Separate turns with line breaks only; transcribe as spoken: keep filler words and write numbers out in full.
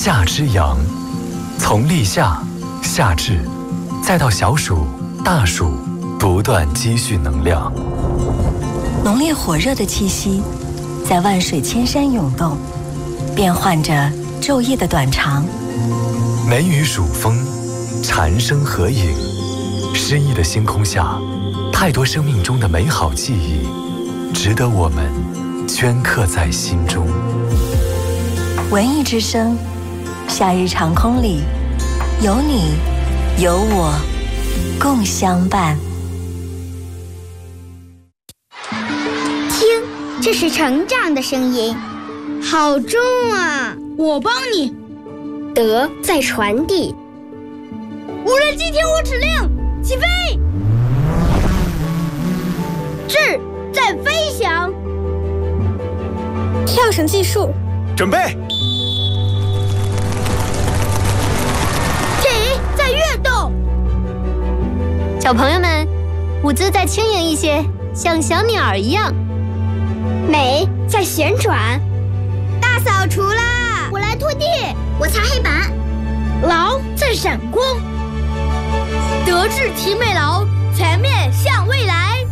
夏之阳，从立夏、夏至，再到小暑、大暑，不断积蓄能量。
浓烈火热的气息在万水千山涌动，变换着昼夜的短长。
梅雨暑风，蝉声合影，诗意的星空下，太多生命中的美好记忆，值得我们镌刻在心中。
文艺之声，夏日长空里，有你，有我，共相伴。
听，这是成长的声音，好重啊！
我帮你。
德在传递。
无人机听我指令，起飞！
智在飞翔。
跳绳计数，
准备。
体在跃动。
小朋友们，舞姿再轻盈一些，像小鸟儿一样。
美在旋转。大扫除啦！我来拖地，我擦黑板。
劳在闪光。德智体美劳，全面向未来。